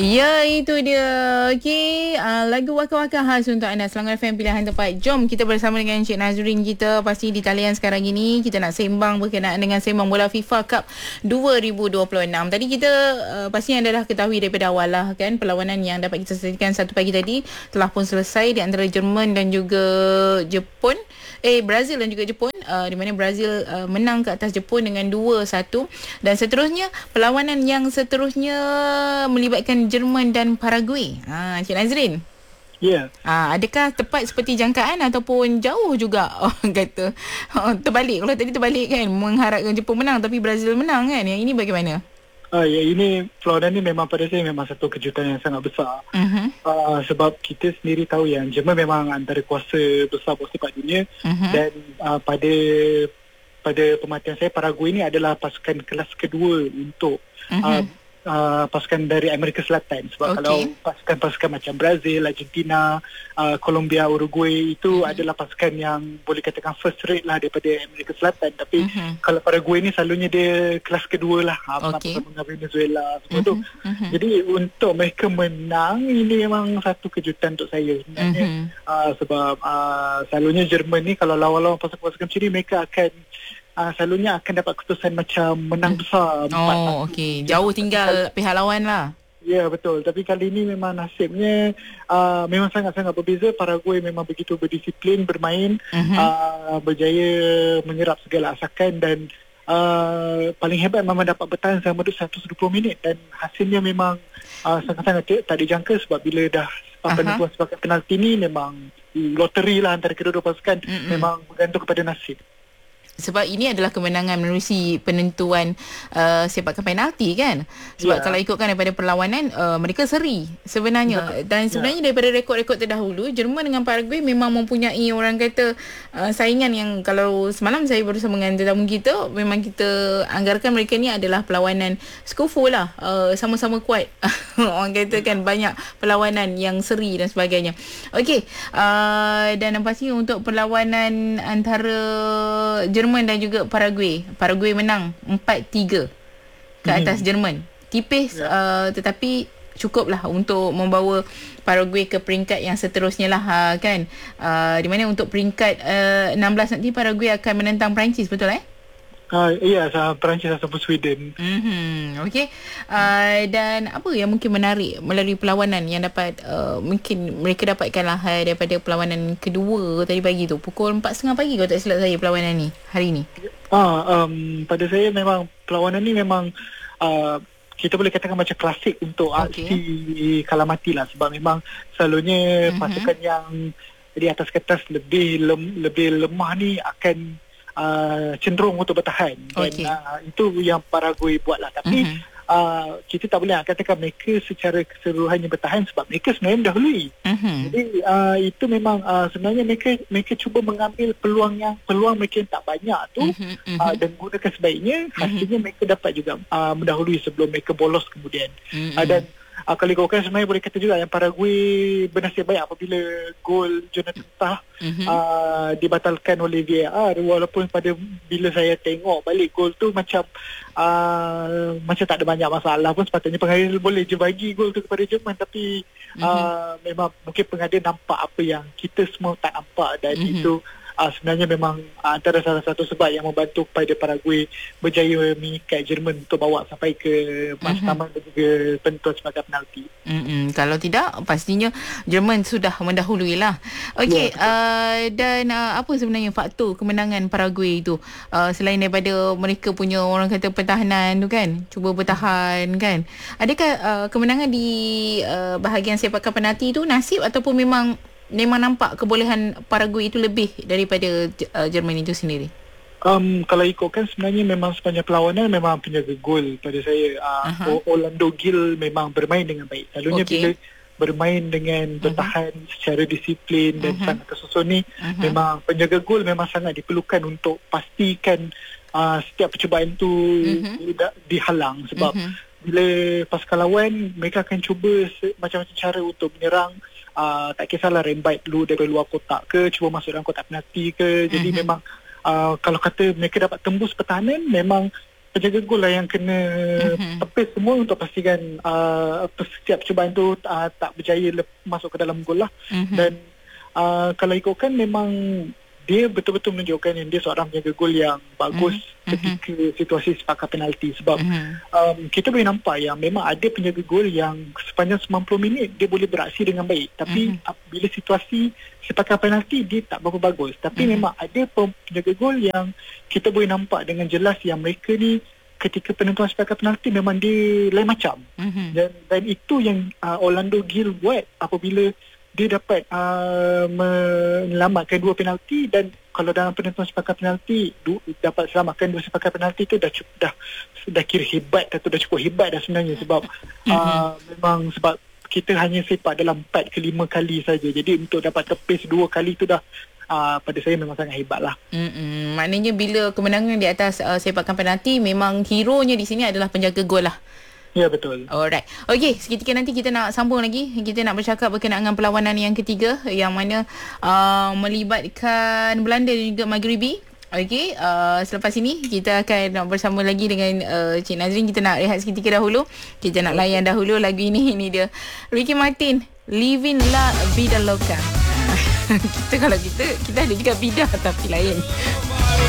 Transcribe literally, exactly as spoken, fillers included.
Ya, itu dia. Okey, uh, lagu Waka-Waka khas untuk anda. Selangor F M pilihan tempat. Jom kita bersama dengan Encik Nazrin kita. Pasti di talian sekarang ini kita nak sembang berkenaan dengan sembang bola FIFA Cup dua ribu dua puluh enam. Tadi kita uh, pasti anda dah ketahui daripada awal lah kan, perlawanan yang dapat kita saksikan satu pagi tadi telah pun selesai di antara Jerman dan juga Jepun. Eh Brazil dan juga Jepun, uh, di mana Brazil uh, menang ke atas Jepun dengan dua satu. Dan seterusnya perlawanan yang seterusnya melibatkan Jerman dan Paraguay. Ha, Encik Nazrin. Ya. Yeah. Ha, adakah tepat seperti jangkaan ataupun jauh juga orang kata? Ha, terbalik. Kalau tadi terbalik kan, mengharapkan Jepun menang tapi Brazil menang kan. Yang ini bagaimana? Uh, ya, ini perlawanan ni memang pada saya memang satu kejutan yang sangat besar. Uh-huh. Uh, sebab kita sendiri tahu yang Jerman memang antara kuasa besar bola sepak dunia. Uh-huh. Dan uh, pada pada pemerhatian saya, Paraguay ini adalah pasukan kelas kedua untuk uh-huh. uh, Uh, pasukan dari Amerika Selatan. Sebab okay. kalau pasukan-pasukan macam Brazil, Argentina, uh, Colombia, Uruguay itu uh-huh. adalah pasukan yang boleh katakan first rate lah daripada Amerika Selatan. Tapi uh-huh. kalau Paraguay ni selalunya dia kelas kedua lah, okay. dengan Venezuela semua uh-huh. tu. Uh-huh. Jadi untuk mereka menang, ini memang satu kejutan untuk saya sebenarnya. Uh-huh. uh, sebab uh, selalunya Jerman ni kalau lawan-lawan pasukan-pasukan macam ni, mereka akan Uh, selalunya akan dapat keputusan macam menang besar. Oh, okey. Jauh tinggal pihak lawan lah. Ya, betul. Tapi kali ini memang nasibnya uh, memang sangat-sangat berbeza. Paraguay memang begitu berdisiplin bermain, uh-huh. uh, berjaya menyerap segala asakan dan uh, paling hebat memang dapat bertahan selama seratus dua puluh minit dan hasilnya memang uh, sangat-sangat tak dijangka sebab bila dah uh-huh. penentuan sebagai penalti ni memang loteri lah antara kedua-dua pasukan, uh-huh. memang bergantung kepada nasib. Sebab ini adalah kemenangan menerusi penentuan uh, sepakan penalti kan. Sebab yeah. kalau ikutkan daripada perlawanan, uh, mereka seri sebenarnya. Dan sebenarnya yeah. daripada rekod-rekod terdahulu, Jerman dengan Paraguay memang mempunyai orang kata uh, saingan yang kalau semalam saya bersama dengan tetamu kita, memang kita anggarkan mereka ni adalah perlawanan skufo lah. Uh, sama-sama kuat. Orang kata kan banyak perlawanan yang seri dan sebagainya. Okey, uh, dan pastinya untuk perlawanan antara Jerman dan juga Paraguay. Paraguay menang empat tiga ke atas hmm. Jerman. Tipis yeah. uh, tetapi cukuplah untuk membawa Paraguay ke peringkat yang seterusnya lah uh, kan. Uh, di mana untuk peringkat uh, enam belas nanti Paraguay akan menentang Perancis, betul eh? Uh, ya, yeah, Perancis ataupun Sweden. Mm-hmm. Okey. Uh, dan apa yang mungkin menarik melalui perlawanan yang dapat uh, mungkin mereka dapatkan lah uh, daripada perlawanan kedua tadi pagi tu pukul empat tiga puluh pagi kalau tak silap saya perlawanan ni hari ni. Ah, um, pada saya memang perlawanan ni memang uh, kita boleh katakan macam klasik untuk okay. aksi kalah mati lah sebab memang selalunya mm-hmm. pasukan yang di atas kertas lebih lem, lebih lemah ni akan Uh, cenderung untuk bertahan dan okay. uh, itu yang Paraguay buat lah. Tapi uh-huh. uh, kita tak boleh nak katakan mereka secara keseluruhannya bertahan sebab mereka sebenarnya mendahului. Uh-huh. Jadi uh, itu memang uh, sebenarnya mereka mereka cuba mengambil peluang yang peluang mereka yang tak banyak tu uh-huh. Uh-huh. Uh, dan gunakan sebaiknya. Hasilnya uh-huh. mereka dapat juga uh, mendahului sebelum mereka bolos kemudian. Uh-huh. Uh, dan Uh, kalau ikutkan sebenarnya boleh kata juga yang Paraguay bernasib baik apabila gol Jonathan Tah mm-hmm. uh, dibatalkan oleh V A R, walaupun pada bila saya tengok balik gol tu macam uh, macam tak ada banyak masalah pun, sepatutnya pengadil boleh je bagi gol tu kepada Jerman, tapi mm-hmm. uh, memang mungkin pengadil nampak apa yang kita semua tak nampak dan mm-hmm. itu Uh, sebenarnya memang uh, antara salah satu sebab yang membantu kepada Paraguay berjaya mengikat Jerman untuk bawa sampai ke match-match dan juga penentuan sebagai penalti. Mm-hmm. Kalau tidak, pastinya Jerman sudah mendahului lah. Okey, ya, uh, dan uh, apa sebenarnya faktor kemenangan Paraguay itu? Uh, selain daripada mereka punya orang kata pertahanan tu kan, cuba bertahan kan. Adakah uh, kemenangan di uh, bahagian sepakan penalti itu nasib ataupun memang memang nampak kebolehan Paraguay itu lebih daripada uh, Jerman itu sendiri? Um, kalau ikutkan sebenarnya memang sepanjang perlawanan memang penjaga gol pada saya uh, uh-huh. Orlando Gil memang bermain dengan baik. Selalunya okay. bila bermain dengan bertahan uh-huh. secara disiplin dan uh-huh. sangat tersusun ni, uh-huh. memang penjaga gol memang sangat diperlukan untuk pastikan uh, setiap percubaan tu uh-huh. tidak dihalang sebab uh-huh. bila pasukan lawan mereka akan cuba se- macam-macam cara untuk menyerang. Uh, tak kisahlah rembat dulu dari luar kotak ke, cuba masuk dalam kotak penalti ke. Jadi uh-huh. memang uh, kalau kata mereka dapat tembus pertahanan, memang penjaga gol lah yang kena mm-hmm. tepis semua untuk pastikan uh, setiap percubaan tu uh, tak berjaya lep- masuk ke dalam gol lah. Mm-hmm. Dan uh, kalau ikutkan memang dia betul-betul menunjukkan yang dia seorang penjaga gol yang bagus mm-hmm. ketika situasi sepakat penalti. Sebab mm-hmm. um, kita boleh nampak yang memang ada penjaga gol yang sepanjang sembilan puluh minit dia boleh beraksi dengan baik. Tapi mm-hmm. bila situasi sepakat penalti dia tak berapa bagus. Tapi mm-hmm. memang ada penjaga gol yang kita boleh nampak dengan jelas yang mereka ni ketika penentuan sepakat penalti memang dia lain macam. Mm-hmm. Dan, dan itu yang uh, Orlando Gil buat apabila dia dapat uh, menyelamatkan dua penalti. Dan kalau dalam penentuan sepakat penalti du, dapat selamatkan dua sepakat penalti tu dah cukup, dah dah kira hebat atau dah cukup hebat dah sebenarnya. Sebab uh, memang sebab kita hanya sepak dalam empat ke lima kali saja. Jadi untuk dapat tepis dua kali tu dah uh, pada saya memang sangat hebat lah. Mm-mm. Maknanya bila kemenangan di atas uh, sepakan penalti, memang hero-nya di sini adalah penjaga gol lah. Ya, betul. Alright. Okey, seketika nanti kita nak sambung lagi. Kita nak bercakap berkenaan dengan perlawanan yang ketiga yang mana uh, melibatkan Belanda dan juga Maghribi. Okey, uh, selepas ini kita akan bersama lagi dengan uh, Cik Nazrin. Kita nak rehat seketika dahulu. Kita nak layan dahulu lagu ini. Ini dia Ricky Martin, Living La Vida Loca. Kita kalau kita kita ada juga bidah tapi lain.